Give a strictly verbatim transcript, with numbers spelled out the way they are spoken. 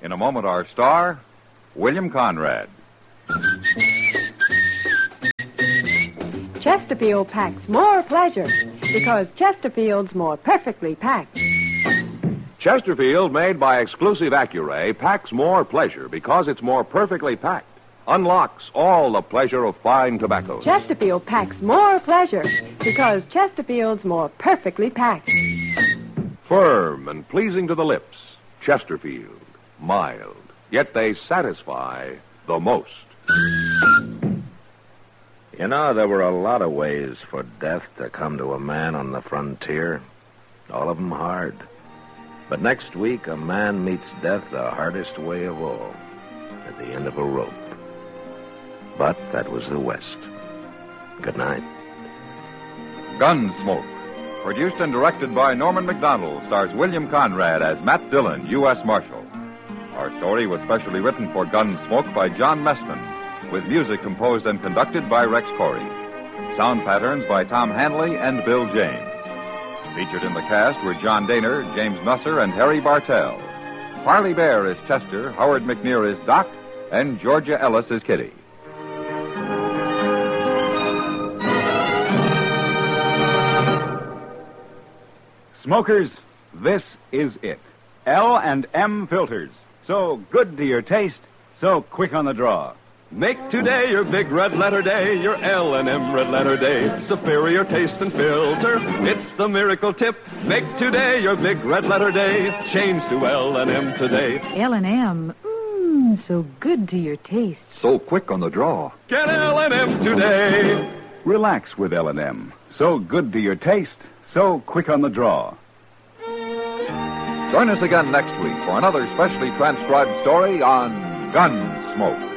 In a moment, our star, William Conrad. Chesterfield packs more pleasure because Chesterfield's more perfectly packed. Chesterfield, made by exclusive Accuray, packs more pleasure because it's more perfectly packed. Unlocks all the pleasure of fine tobaccos. Chesterfield packs more pleasure because Chesterfield's more perfectly packed. Firm and pleasing to the lips. Chesterfield. Mild. Yet they satisfy the most. You know, there were a lot of ways for death to come to a man on the frontier. All of them hard. But next week, a man meets death the hardest way of all. At the end of a rope. But that was the West. Good night. Gunsmoke. Produced and directed by Norman Macdonald, stars William Conrad as Matt Dillon, U S Marshal. Our story was specially written for Gunsmoke by John Messman, with music composed and conducted by Rex Corey. Sound patterns by Tom Hanley and Bill James. Featured in the cast were John Daner, James Nusser, and Harry Bartell. Parley Bear is Chester, Howard McNear is Doc, and Georgia Ellis is Kitty. Smokers, this is it. L and M filters. So good to your taste, so quick on the draw. Make today your big red letter day, your L and M red letter day. Superior taste and filter, it's the miracle tip. Make today your big red letter day. Change to L and M today. L and M, mmm, so good to your taste. So quick on the draw. Get L and M today. Relax with L and M. So good to your taste, so quick on the draw. Join us again next week for another specially transcribed story on Gunsmoke.